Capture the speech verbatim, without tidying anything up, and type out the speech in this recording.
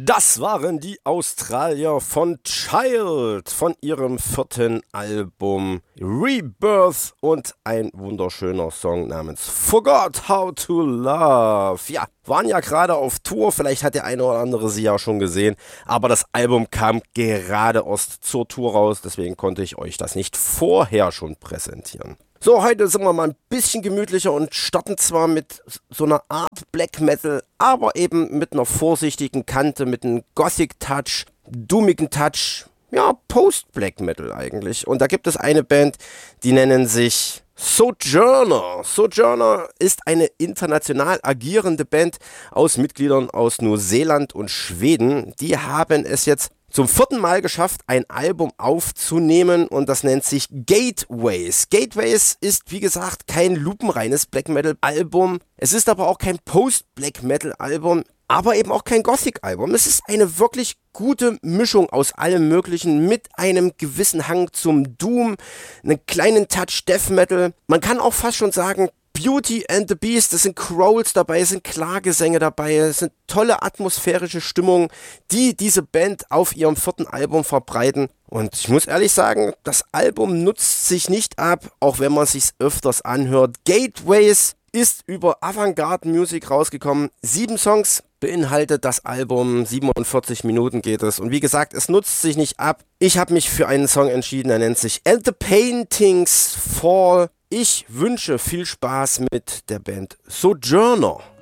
Das waren die Australier von Child von ihrem vierten Album Rebirth und ein wunderschöner Song namens Forgot How to Love. Ja, waren ja gerade auf Tour, vielleicht hat der eine oder andere sie ja schon gesehen, aber das Album kam gerade erst zur Tour raus, deswegen konnte ich euch das nicht vorher schon präsentieren. So, heute sind wir mal ein bisschen gemütlicher und starten zwar mit so einer Art Black Metal, aber eben mit einer vorsichtigen Kante, mit einem Gothic-Touch, doomigen Touch, ja, Post-Black Metal eigentlich. Und da gibt es eine Band, die nennen sich Sojourner. Sojourner ist eine international agierende Band aus Mitgliedern aus Neuseeland und Schweden. Die haben es jetzt zum vierten Mal geschafft, ein Album aufzunehmen und das nennt sich Gateways. Gateways ist, wie gesagt, kein lupenreines Black Metal Album. Es ist aber auch kein Post-Black Metal Album, aber eben auch kein Gothic Album. Es ist eine wirklich gute Mischung aus allem Möglichen mit einem gewissen Hang zum Doom, einen kleinen Touch Death Metal. Man kann auch fast schon sagen, Beauty and the Beast, es sind Growls dabei, es sind Klagesänge dabei, es sind tolle atmosphärische Stimmungen, die diese Band auf ihrem vierten Album verbreiten. Und ich muss ehrlich sagen, das Album nutzt sich nicht ab, auch wenn man sich's öfters anhört. Gateways ist über Avantgarde Music rausgekommen. Sieben Songs beinhaltet das Album, siebenundvierzig Minuten geht es. Und wie gesagt, es nutzt sich nicht ab. Ich habe mich für einen Song entschieden, der nennt sich And the Paintings Fall. Ich wünsche viel Spaß mit der Band Sojourner.